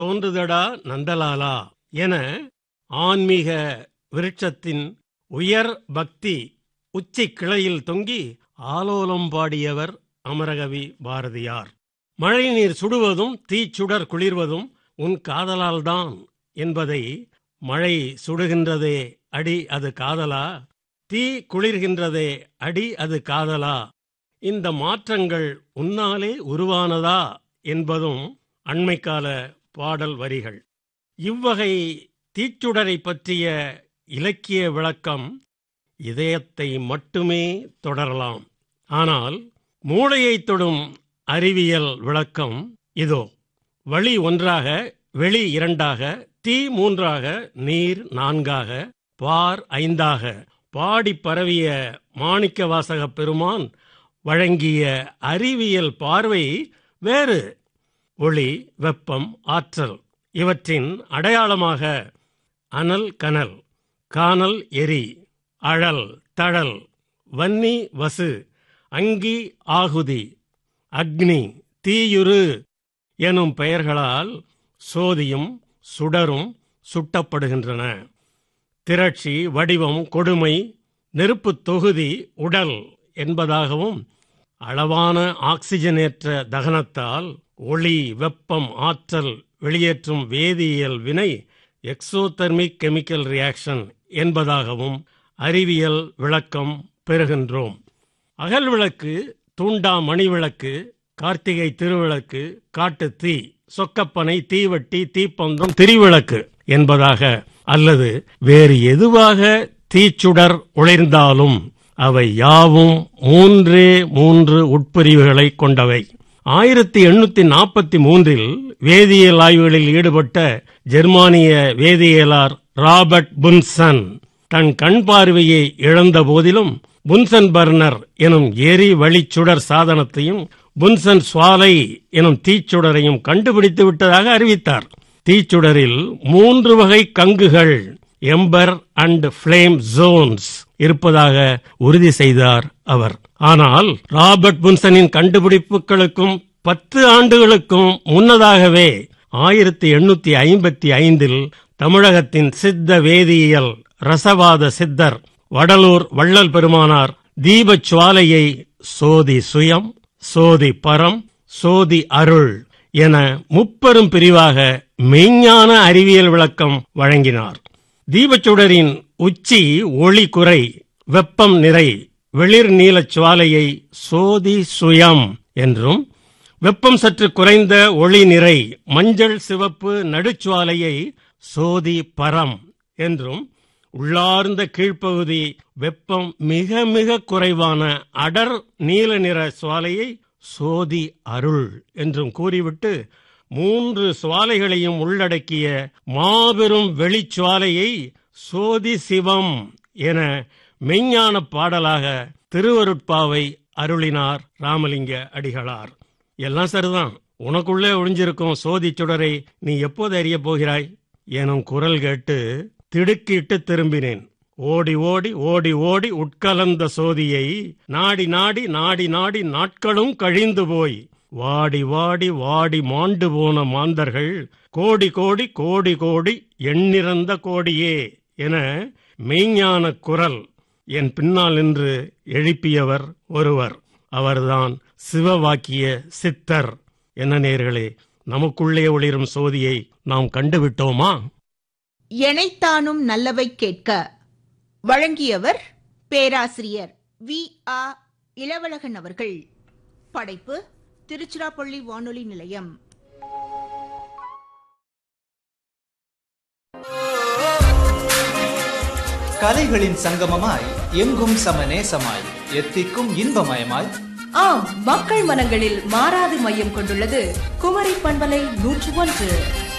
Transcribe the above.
தோன்றுதடா நந்தலாலா என ஆன்மீக விருட்சத்தின் உயர் பக்தி உச்சி கிளையில் தொங்கி ஆலோலம் பாடியவர் அமரகவி பாரதியார். மழை நீர் சுடுவதும் தீச்சுடர் குளிர்வதும் உன் காதலால்தான் என்பதை மழை சுடுகின்றதே அடி அது காதலா, தீ குளிர்கின்றதே அடி அது காதலா, இந்த மாற்றங்கள் உன்னாலே உருவானதா என்பதும் அண்மைக்கால பாடல் வரிகள். இவ்வகை தீச்சுடரை பற்றிய இலக்கிய விளக்கம் இதயத்தை மட்டுமே தொடரலாம். ஆனால் மூளையை தொடும் அறிவியல் விளக்கம் இதோ. வழி ஒன்றாக, வெளி இரண்டாக, தீ மூன்றாக, நீர் நான்காக, பார் ஐந்தாக பாடி பரவிய மாணிக்கவாசக பெருமான் வழங்கிய அறிவியல் பார்வை வேறு. ஒளி, வெப்பம், ஆற்றல் இவற்றின் அடையாளமாக அனல் கனல், கானல் எரி, அழல் தழல், வன்னி வசு, அங்கி ஆகுதி, அக்னி தீயுரு எனும் பெயர்களால் சோதியும் சுடரும் சுட்டப்படுகின்றன. திரட்சி, வடிவம், கொடுமை, நெருப்பு தொகுதி, உடல் என்பதாகவும் அளவான ஆக்சிஜனேற்ற தகனத்தால் ஒளி, வெப்பம், ஆற்றல் வெளியேற்றும் வேதியியல் வினை எக்ஸோதெர்மிக் கெமிக்கல் ரியாக்ஷன் என்பதாகவும் அறிவியல் விளக்கம் பெறுகின்றோம். அகல் விளக்கு, தூண்டா மணிவிளக்கு, கார்த்திகை திருவிளக்கு, காட்டு தீ, சொக்கப்பனை, தீவட்டி, தீப்பந்தம், திரிவிளக்கு என்பதாக அல்லது வேறு எதுவாக தீச்சுடர் ஒளிர்ந்தாலும் அவை யாவும் மூன்று உட்பிரிவுகளை கொண்டவை. 1843 வேதியியல் ஆய்வுகளில் ஈடுபட்ட ஜெர்மானிய வேதியியலார் ராபர்ட் புன்சன் தன் கண் பார்வையை இழந்த போதிலும் புன்சன் பர்னர் எனும் எரி வழிச்சுடர் சாதனத்தையும் புன்சன் சுவாலை எனும் தீச்சுடரையும் கண்டுபிடித்து விட்டதாக அறிவித்தார். தீச்சுடரில் 3 வகை கங்குகள், எம்பர் அண்ட் ஃபிளேம் ஜோன்ஸ் இருப்பதாக உறுதி செய்தார் அவர். ஆனால் ராபர்ட் புன்சனின் கண்டுபிடிப்புகளுக்கும் 10 ஆண்டுகளுக்கும் முன்னதாகவே 1855 தமிழகத்தின் சித்த வேதியியல் ரசவாத சித்தர் வடலூர் வள்ளல் பெருமானார் தீபச்சுவாலையை சோதி சுயம், சோதி பரம், சோதி அருள் என 3 பிரிவாக மெய்ஞான அறிவியல் விளக்கம் வழங்கினார். தீபச்சுடரின் உச்சி ஒளி குறை, வெப்பம் நிறை, வெளிர் நீலச் சுவாலையை சோதி சுயம் என்றும், வெப்பம் சற்று குறைந்த ஒளி நிறை மஞ்சள் சிவப்பு நடுச்சுவாலையை சோதி பரம் என்றும், உள்ளார்ந்த கீழ்ப்பகுதி வெப்பம் மிக மிக குறைவான அடர் நீல நிற சுவாலையை சோதி அருள் என்றும் கூறிவிட்டு 3 சுவாலைகளையும் உள்ளடக்கிய மாபெரும் வெளிச்சுவாலையை சோதி சிவம் என மெய்ஞான பாடலாக திருவருட்பாவை அருளினார் ராமலிங்க அடிகளார். எல்லாம் சரிதான், உனக்குள்ளே ஒளிஞ்சிருக்கும் சோதி சுடரை நீ எப்போது அறியப் போகிறாய் எனும் குரல் கேட்டு திடுக்கிட்டு திரும்பினேன். ஓடி ஓடி ஓடி ஓடி உட்கலந்த சோதியை நாடி நாடி நாடி நாடி நாட்களும் கழிந்து போய் வாடி வாடி வாடி மாண்டு போன மாந்தர்கள் கோடி கோடி கோடி கோடி எண்ணிறந்த கோடியே என மெய்ஞான குரல் என் பின்னால் நின்று எழுப்பியவர் ஒருவர். அவர்தான் சிவவாக்கிய சித்தர். என்ன நேயர்களே, நமக்குள்ளே ஒளிரும் சோதியை நாம் கண்டுவிட்டோமா? எனைத்தானும் நல்லவை கேட்க வழங்கியவர் பேராசிரியர் V.A. இளவழகன் அவர்கள். படைப்பு திருச்சிராப்பள்ளி வானொலி நிலையம். கலைகளின் சங்கமமாய், எங்கும் சமநேசமாய், எத்திக்கும் இன்பமயமாய், ஆம், மக்கள் மனங்களில் மாறாது மையம் கொண்டுள்ளது குமரி பண்பலை 101.